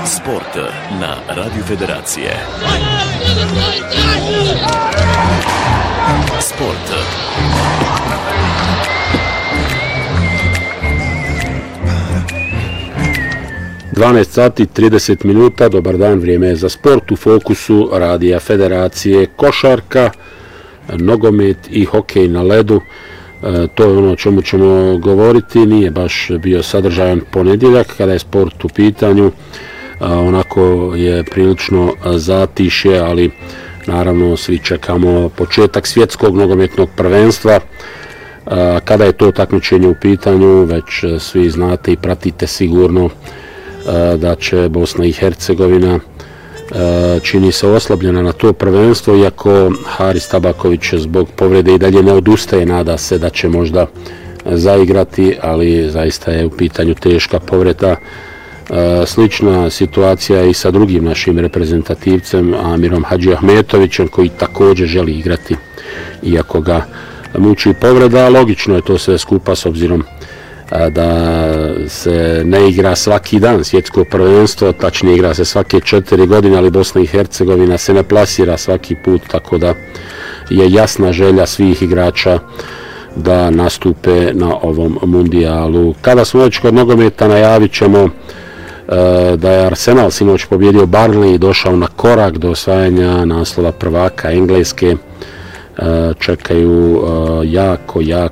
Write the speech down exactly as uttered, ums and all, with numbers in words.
Sport na Radio Federacije. Sport. dvanaest sati trideset minuta, dobar dan, vrijeme je za sport u fokusu Radija Federacije. Košarka, nogomet i hokej na ledu, e, to je ono o čemu ćemo govoriti. Nije baš bio sadržajan ponedjeljak kada je sport u pitanju, e, onako je prilično zatišje, ali naravno svi čekamo početak svjetskog nogometnog prvenstva. E, kada je to takmičenje u pitanju, već svi znate i pratite sigurno da će Bosna i Hercegovina, čini se, oslabljena na to prvenstvo, iako Haris Tabaković zbog povrede i dalje ne odustaje, nada se da će možda zaigrati, ali zaista je u pitanju teška povreda. Slična situacija je i sa drugim našim reprezentativcem Amirom Hadžiahmetovićem, koji također želi igrati iako ga muči povreda. Logično je to sve skupa s obzirom da se ne igra svaki dan svjetsko prvenstvo, tačnije igra se svake četiri godine, ali Bosna i Hercegovina se ne plasira svaki put, tako da je jasna želja svih igrača da nastupe na ovom mundijalu. Kada smo već kod nogometa, najavit ćemo da je Arsenal sinoć pobjedio Burnley i došao na korak do osvajanja naslova prvaka Engleske. Čekaju jako, jako